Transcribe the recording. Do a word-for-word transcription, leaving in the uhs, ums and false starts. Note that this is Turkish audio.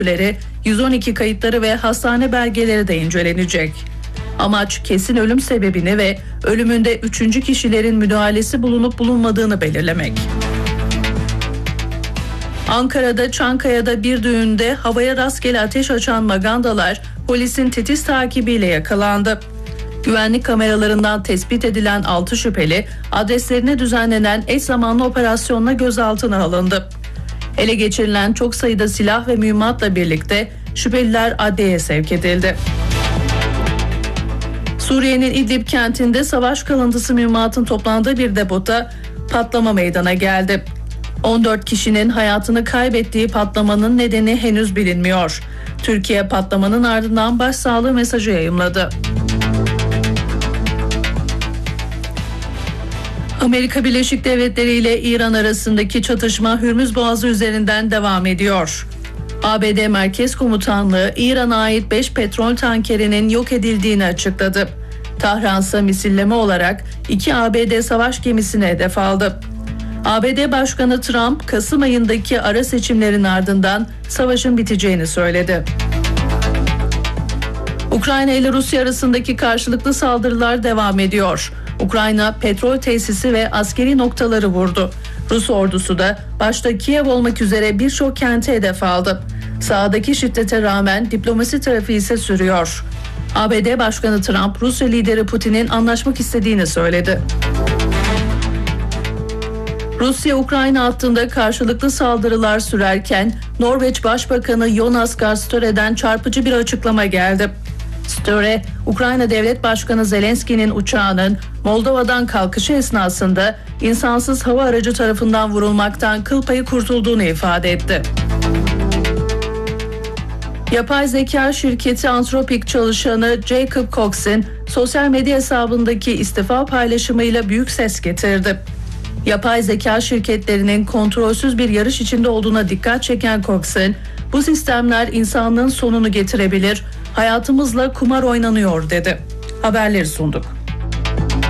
yüz on iki kayıtları ve hastane belgeleri de incelenecek. Amaç kesin ölüm sebebini ve ölümünde üçüncü kişilerin müdahalesi bulunup bulunmadığını belirlemek. Ankara'da Çankaya'da bir düğünde havaya rastgele ateş açan magandalar polisin titiz takibiyle yakalandı. Güvenlik kameralarından tespit edilen altı şüpheli adreslerine düzenlenen eş zamanlı operasyonla gözaltına alındı. Ele geçirilen çok sayıda silah ve mühimmatla birlikte şüpheliler adliyeye sevk edildi. Suriye'nin İdlib kentinde savaş kalıntısı mühimmatın toplandığı bir depoda patlama meydana geldi. on dört kişinin hayatını kaybettiği patlamanın nedeni henüz bilinmiyor. Türkiye patlamanın ardından başsağlığı mesajı yayımladı. Amerika Birleşik Devletleri ile İran arasındaki çatışma Hürmüz Boğazı üzerinden devam ediyor. A B D Merkez Komutanlığı İran'a ait beş petrol tankerinin yok edildiğini açıkladı. Tahran'sa misilleme olarak iki A B D savaş gemisine hedef aldı. A B D Başkanı Trump, Kasım ayındaki ara seçimlerin ardından savaşın biteceğini söyledi. Ukrayna ile Rusya arasındaki karşılıklı saldırılar devam ediyor. Ukrayna petrol tesisi ve askeri noktaları vurdu. Rus ordusu da başta Kiev olmak üzere birçok kenti hedef aldı. Sahadaki şiddete rağmen diplomasi trafiği ise sürüyor. A B D Başkanı Trump, Rusya lideri Putin'in anlaşmak istediğini söyledi. Rusya-Ukrayna hattında karşılıklı saldırılar sürerken Norveç Başbakanı Jonas Gahr Støre'den çarpıcı bir açıklama geldi. Støre, Ukrayna Devlet Başkanı Zelenski'nin uçağının Moldova'dan kalkışı esnasında insansız hava aracı tarafından vurulmaktan kıl payı kurtulduğunu ifade etti. Yapay zeka şirketi Anthropic çalışanı Jacob Cox'in sosyal medya hesabındaki istifa paylaşımıyla büyük ses getirdi. Yapay zeka şirketlerinin kontrolsüz bir yarış içinde olduğuna dikkat çeken Cox'in, "Bu sistemler insanlığın sonunu getirebilir, hayatımızla kumar oynanıyor" dedi. Haberleri sunduk.